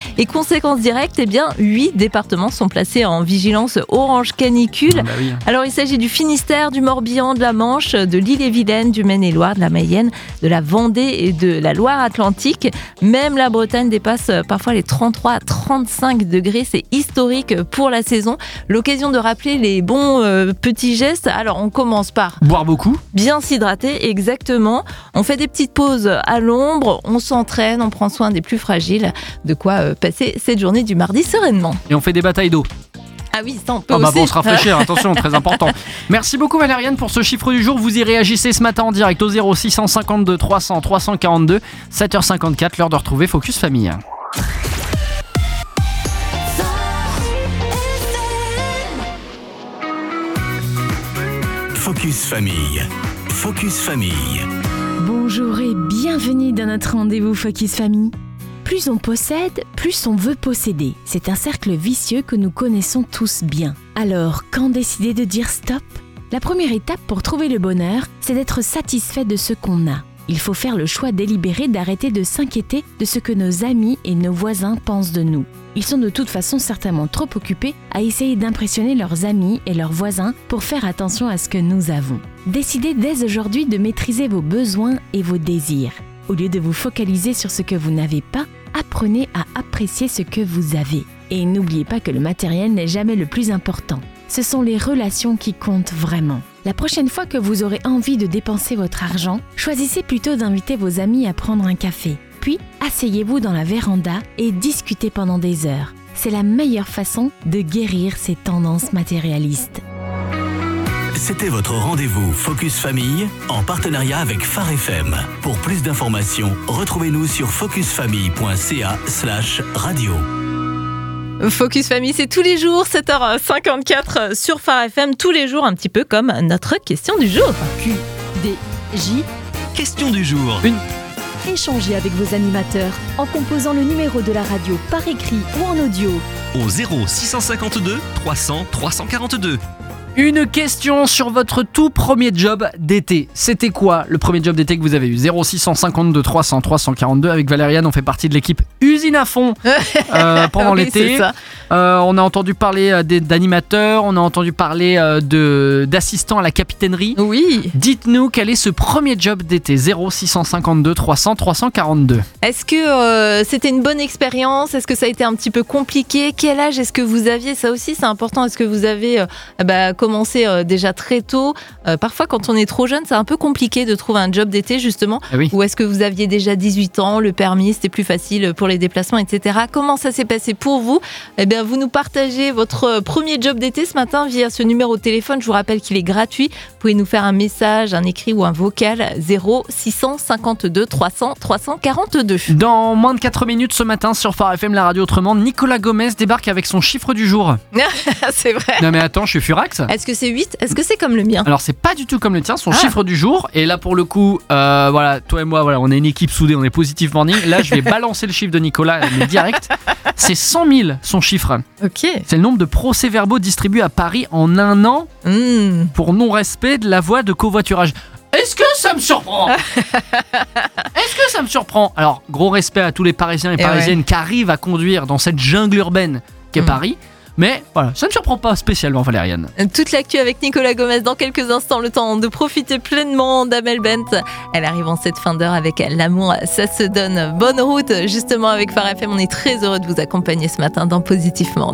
Et conséquence directe, 8 départements sont placés en vigilance orange canicule. Oui. Alors il s'agit du Finistère, du Morbihan, de la Manche, de l'Ille-et-Vilaine, du Maine-et-Loire, de la Mayenne, de la Vendée et de la Loire-Atlantique. Même la Bretagne dépasse parfois les 33 à 35 degrés. C'est historique pour la saison. L'occasion de rappeler les bons petits gestes. Alors on commence par boire beaucoup. Bien s'hydrater, exactement. On fait des petites pauses à l'ombre, on s'entraîne, on prend soin des plus fragiles. De quoi passer cette journée du mardi sereinement. Et on fait des batailles d'eau. Ah oui, ça on peut aussi. Pour se rafraîchir, attention, très important. Merci beaucoup Valériane pour ce chiffre du jour. Vous y réagissez ce matin en direct au 0652 300 342. 7h54, l'heure de retrouver Focus Famille. Focus Famille. Focus Famille. Bonjour et bienvenue dans notre rendez-vous Focus Famille. Plus on possède, plus on veut posséder. C'est un cercle vicieux que nous connaissons tous bien. Alors, quand décider de dire stop ? La première étape pour trouver le bonheur, c'est d'être satisfait de ce qu'on a. Il faut faire le choix délibéré d'arrêter de s'inquiéter de ce que nos amis et nos voisins pensent de nous. Ils sont de toute façon certainement trop occupés à essayer d'impressionner leurs amis et leurs voisins pour faire attention à ce que nous avons. Décidez dès aujourd'hui de maîtriser vos besoins et vos désirs. Au lieu de vous focaliser sur ce que vous n'avez pas, apprenez à apprécier ce que vous avez. Et n'oubliez pas que le matériel n'est jamais le plus important. Ce sont les relations qui comptent vraiment. La prochaine fois que vous aurez envie de dépenser votre argent, choisissez plutôt d'inviter vos amis à prendre un café. Puis, asseyez-vous dans la véranda et discutez pendant des heures. C'est la meilleure façon de guérir ces tendances matérialistes. C'était votre rendez-vous Focus Famille en partenariat avec Phare FM. Pour plus d'informations, retrouvez-nous sur focusfamille.ca/radio. Focus Famille, c'est tous les jours, 7h54 sur Phare FM, tous les jours, un petit peu comme notre question du jour. QDJ, Question du jour. échangez avec vos animateurs en composant le numéro de la radio par écrit ou en audio. Au 0652 300 342. Une question sur votre tout premier job d'été. C'était quoi le premier job d'été que vous avez eu ? 0652 300 342. Avec Valériane, on fait partie de l'équipe Usine à fond pendant Oui, l'été. c'est ça. On a entendu parler d'animateurs, on a entendu parler d'assistants à la capitainerie. Oui. Dites-nous quel est ce premier job d'été ? 0652 300 342. Est-ce que c'était une bonne expérience ? Est-ce que ça a été un petit peu compliqué ? Quel âge est-ce que vous aviez ? Ça aussi, c'est important. Est-ce que vous avez commencé déjà très tôt ? Parfois, quand on est trop jeune, c'est un peu compliqué de trouver un job d'été, justement. Ah oui. Ou est-ce que vous aviez déjà 18 ans, le permis, c'était plus facile pour les déplacements, etc. Comment ça s'est passé pour vous ? Eh bien, vous nous partagez votre premier job d'été ce matin via ce numéro de téléphone. Je vous rappelle qu'il est gratuit. Vous pouvez nous faire un message, un écrit ou un vocal 0652 300 342. Dans moins de 4 minutes ce matin sur Phare FM, la radio autrement, Nicolas Gomez débarque avec son chiffre du jour. C'est vrai. Non mais attends, je suis furax. Est-ce que c'est 8 ? Est-ce que c'est comme le mien ? Alors c'est pas du tout comme le tien, son chiffre du jour. Et là pour le coup, voilà, toi et moi, voilà, on est une équipe soudée, on est Positive Morning. Là je vais balancer le chiffre de Nicolas, mais direct. C'est 100 000 son chiffre. Ok. C'est le nombre de procès-verbaux distribués à Paris en un an pour non-respect de la voie de covoiturage. Est-ce que ça me surprend ? Est-ce que ça me surprend ? Alors, gros respect à tous les Parisiens et Parisiennes qui arrivent à conduire dans cette jungle urbaine qu'est Paris. Mais voilà, ça ne surprend pas spécialement Valériane. Toute l'actu avec Nicolas Gomez dans quelques instants, le temps de profiter pleinement d'Amel Bent. Elle arrive en cette fin d'heure avec L'amour, ça se donne. Bonne route justement avec Phare FM. On est très heureux de vous accompagner ce matin dans Positivement.